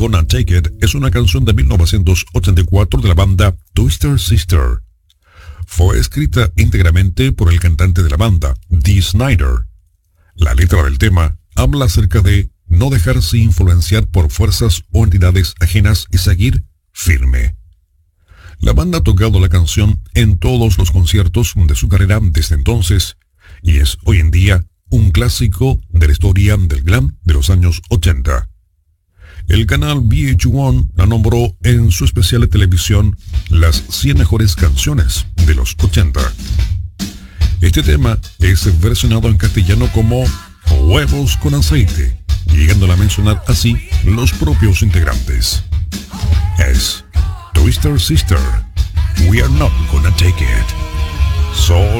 Gonna Take It es una canción de 1984 de la banda Twisted Sister. Fue escrita íntegramente por el cantante de la banda, Dee Snider. La letra del tema habla acerca de no dejarse influenciar por fuerzas o entidades ajenas y seguir firme. La banda ha tocado la canción en todos los conciertos de su carrera desde entonces y es hoy en día un clásico de la historia del glam de los años 80. El canal VH1 la nombró en su especial de televisión las 100 mejores canciones de los 80. Este tema es versionado en castellano como Huevos con aceite, llegando a mencionar así los propios integrantes. Es Twisted Sister, We Are Not Gonna Take It.